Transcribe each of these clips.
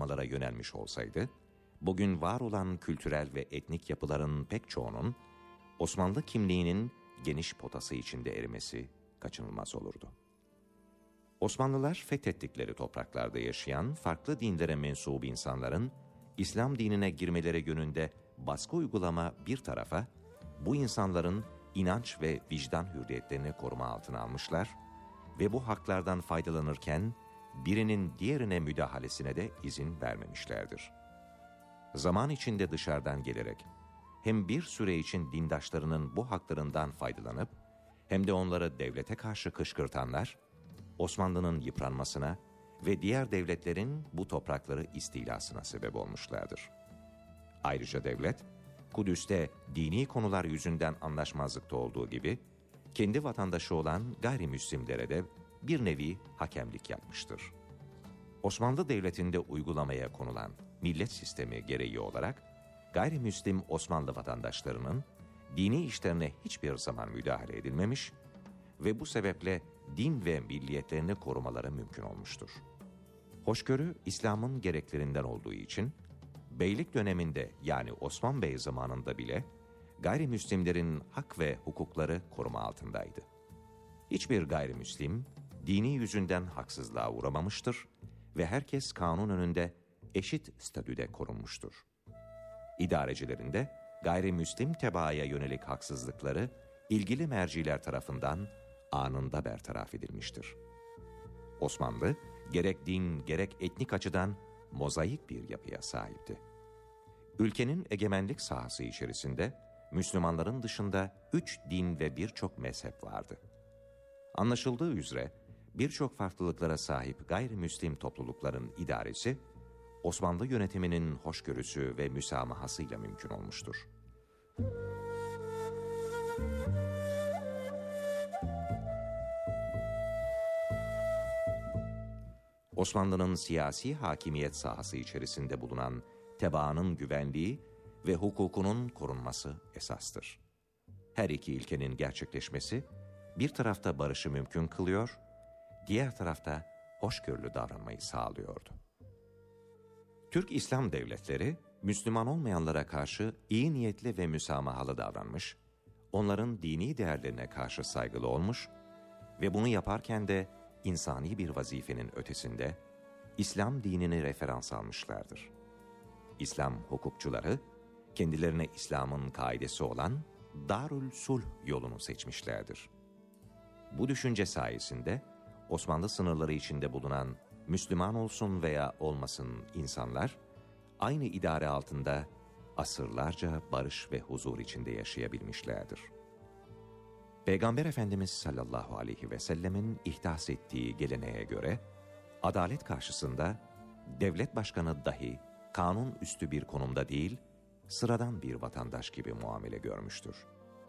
dağıtmalara yönelmiş olsaydı, bugün var olan kültürel ve etnik yapıların pek çoğunun Osmanlı kimliğinin geniş potası içinde erimesi kaçınılmaz olurdu. Osmanlılar fethettikleri topraklarda yaşayan farklı dinlere mensup insanların İslam dinine girmeleri yönünde baskı uygulama bir tarafa, bu insanların inanç ve vicdan hürriyetlerini koruma altına almışlar ve bu haklardan faydalanırken birinin diğerine müdahalesine de izin vermemişlerdir. Zaman içinde dışarıdan gelerek hem bir süre için dindaşlarının bu haklarından faydalanıp hem de onları devlete karşı kışkırtanlar, Osmanlı'nın yıpranmasına ve diğer devletlerin bu toprakları istilasına sebep olmuşlardır. Ayrıca devlet, Kudüs'te dini konular yüzünden anlaşmazlıkta olduğu gibi, kendi vatandaşı olan gayrimüslimlere de bir nevi hakemlik yapmıştır. Osmanlı Devleti'nde uygulamaya konulan millet sistemi gereği olarak, gayrimüslim Osmanlı vatandaşlarının dini işlerine hiçbir zaman müdahale edilmemiş ve bu sebeple din ve milliyetlerini korumaları mümkün olmuştur. Hoşgörü, İslam'ın gereklerinden olduğu için, beylik döneminde yani Osman Bey zamanında bile gayrimüslimlerin hak ve hukukları koruma altındaydı. Hiçbir gayrimüslim dini yüzünden haksızlığa uğramamıştır ve herkes kanun önünde eşit statüde korunmuştur. İdarecilerin de gayrimüslim tebaaya yönelik haksızlıkları ilgili merciler tarafından anında bertaraf edilmiştir. Osmanlı, gerek din gerek etnik açıdan mozaik bir yapıya sahipti. Ülkenin egemenlik sahası içerisinde Müslümanların dışında 3 din ve birçok mezhep vardı. Anlaşıldığı üzere birçok farklılıklara sahip gayrimüslim toplulukların idaresi, Osmanlı yönetiminin hoşgörüsü ve müsamahasıyla mümkün olmuştur. Osmanlı'nın siyasi hakimiyet sahası içerisinde bulunan tebaanın güvenliği ve hukukunun korunması esastır. Her iki ilkenin gerçekleşmesi bir tarafta barışı mümkün kılıyor, diğer tarafta hoşgörülü davranmayı sağlıyordu. Türk İslam devletleri, Müslüman olmayanlara karşı iyi niyetli ve müsamahalı davranmış, onların dini değerlerine karşı saygılı olmuş ve bunu yaparken de insani bir vazifenin ötesinde İslam dinini referans almışlardır. İslam hukukçuları, kendilerine İslam'ın kaidesi olan Darül Sulh yolunu seçmişlerdir. Bu düşünce sayesinde Osmanlı sınırları içinde bulunan Müslüman olsun veya olmasın insanlar, aynı idare altında asırlarca barış ve huzur içinde yaşayabilmişlerdir. Peygamber Efendimiz sallallahu aleyhi ve sellemin ihdas ettiği geleneğe göre, adalet karşısında devlet başkanı dahi kanun üstü bir konumda değil, sıradan bir vatandaş gibi muamele görmüştür.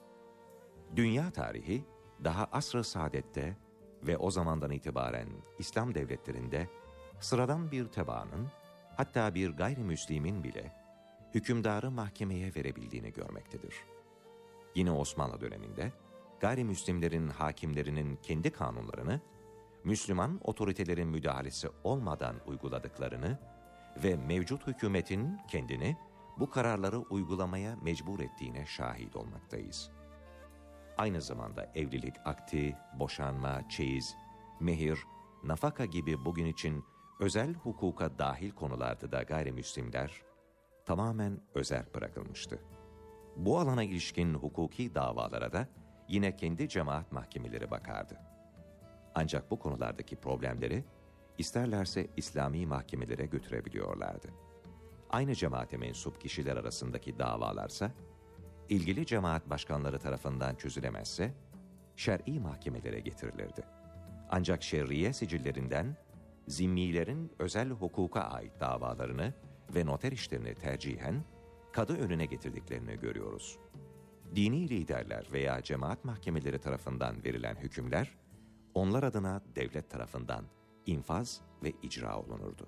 Dünya tarihi, daha asr-ı saadette ve o zamandan itibaren İslam devletlerinde sıradan bir tebaanın, hatta bir gayrimüslimin bile hükümdarı mahkemeye verebildiğini görmektedir. Yine Osmanlı döneminde gayrimüslimlerin hakimlerinin kendi kanunlarını Müslüman otoritelerin müdahalesi olmadan uyguladıklarını ve mevcut hükümetin kendini bu kararları uygulamaya mecbur ettiğine şahit olmaktayız. Aynı zamanda evlilik akti, boşanma, çeyiz, mehir, nafaka gibi bugün için özel hukuka dahil konularda da gayrimüslimler tamamen özerk bırakılmıştı. Bu alana ilişkin hukuki davalara da yine kendi cemaat mahkemeleri bakardı. Ancak bu konulardaki problemleri isterlerse İslami mahkemelere götürebiliyorlardı. Aynı cemaate mensup kişiler arasındaki davalarsa, ilgili cemaat başkanları tarafından çözülemezse, şer'i mahkemelere getirilirdi. Ancak şer'iye sicillerinden, zimmilerin özel hukuka ait davalarını ve noter işlerini tercihen, kadı önüne getirdiklerini görüyoruz. Dini liderler veya cemaat mahkemeleri tarafından verilen hükümler, onlar adına devlet tarafından infaz ve icra olunurdu.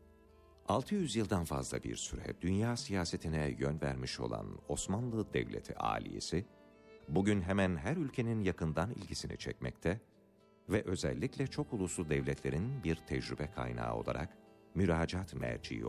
600 yıldan fazla bir süre dünya siyasetine yön vermiş olan Osmanlı Devleti Aliyesi, bugün hemen her ülkenin yakından ilgisini çekmekte ve özellikle çok uluslu devletlerin bir tecrübe kaynağı olarak müracaat merciği